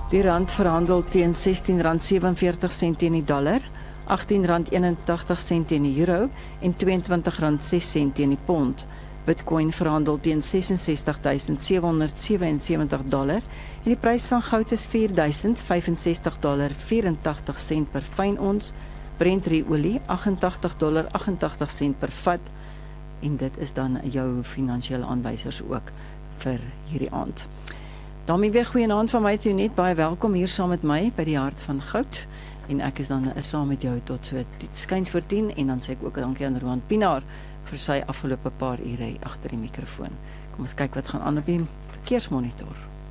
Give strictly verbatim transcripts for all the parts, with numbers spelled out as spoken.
Die rand verhandel teen sestien rand sewenveertig sent teen die dollar, agttien rand eenentagtig sent teen die euro en tweeëntwintig rand ses sent teen die pond. Bitcoin verhandel teen ses en sestig duisend sewe honderd sewe en sewentig dollar en die prys van goud is vier duisend vyf en sestig dollar vyf-en-tagtig sent per fyn ons. Brent olie agt en tagtig dollar agt en tagtig sent per vat. En dit is dan jou finansiële aanwysers ook vir hierdie aand. daarmee weer goeienaand van my, net baie welkom hier saam met my by die Hart van Goud. En ek is dan is saam met jou tot so skuins voor tien en dan sê ek ook dankie aan Roan Pinaar vir sy afgelope paar ure agter die mikrofoon. Kom ons kyk wat gaan aan op die verkeersmonitor.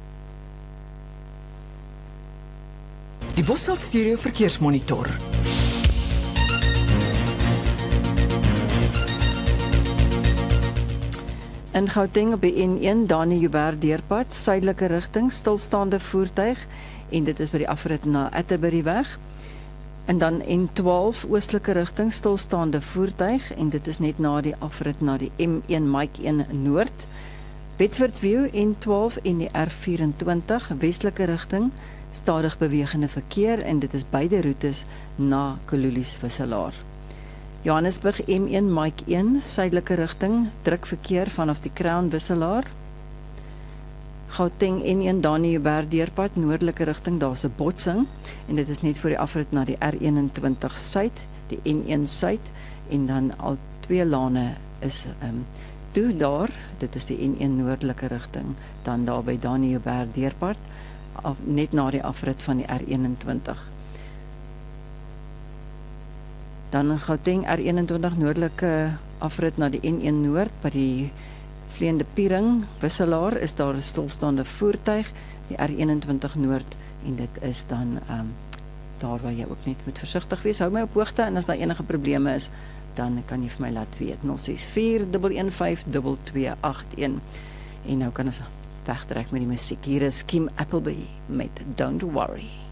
Die Bosveld Stereo Verkeersmonitor. In Gauteng op die N een, Dani Joubert deurpad, suidelike rigting, stilstaande voertuig, en dit is by die afrit na Atterbury-weg. En dan N twaalf, oostelike rigting, stilstaande voertuig, en dit is net na die afrit na die M een Mike een Noord. Bedfordview, N twaalf en die R vyf-en-twintig, westelike rigting, stadig bewegende verkeer, en dit is beide roetes na Kolulies Wisselaar. Johannesburg M een Mike een, suidelike rigting, druk verkeer vanaf die Crown Wisselaar. Gauteng N een Dani Joubert deurpad, noordelike rigting, daar's 'n botsing, en dit is net voor die afrit na die R eenentwintig Suid, die N een Suid, en dan al twee lane is um, toe daar, dit is die N een noordelike rigting, dan daar by Dani Joubert deurpad, af, net na die afrit van die R eenentwintig. Dan in Gauteng R eenentwintig noordelike afrit na die N een Noord, by die Vleende Piering, Wisselaar, is daar 'n stilstaande voertuig, die R eenentwintig Noord, en dit is dan um, daar waar jy ook net moet versigtig wees. Hou my op hoogte, en as daar enige probleme is, dan kan jy vir my laat weet, nul ses vier een een vyf twee twee agt een. En nou kan ons wegtrek met die musiek. Hier is Kim Appleby met Don't Worry.